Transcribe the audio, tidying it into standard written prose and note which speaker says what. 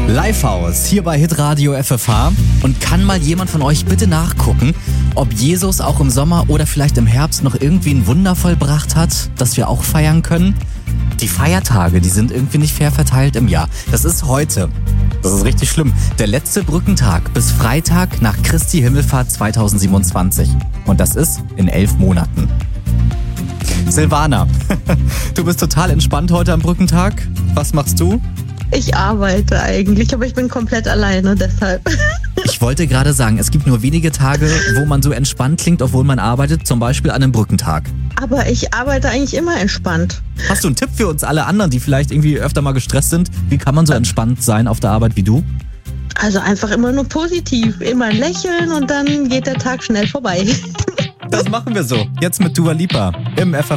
Speaker 1: Live-Haus hier bei Hitradio FFH. Und kann mal jemand von euch bitte nachgucken, ob Jesus auch im Sommer oder vielleicht im Herbst noch irgendwie ein Wunder vollbracht hat, das wir auch feiern können? Die Feiertage, die sind irgendwie nicht fair verteilt im Jahr. Das ist heute. Das ist richtig schlimm. Der letzte Brückentag bis Freitag nach Christi Himmelfahrt 2027. Und das ist in 11 Monaten. Silvana, du bist total entspannt heute am Brückentag. Was machst du?
Speaker 2: Ich arbeite eigentlich, aber ich bin komplett alleine, deshalb.
Speaker 1: Ich wollte gerade sagen, es gibt nur wenige Tage, wo man so entspannt klingt, obwohl man arbeitet, zum Beispiel an einem Brückentag.
Speaker 2: Aber ich arbeite eigentlich immer entspannt.
Speaker 1: Hast du einen Tipp für uns alle anderen, die vielleicht irgendwie öfter mal gestresst sind? Wie kann man so entspannt sein auf der Arbeit wie du?
Speaker 2: Also einfach immer nur positiv, immer lächeln und dann geht der Tag schnell vorbei.
Speaker 1: Das machen wir so. Jetzt mit Dua Lipa im FFH.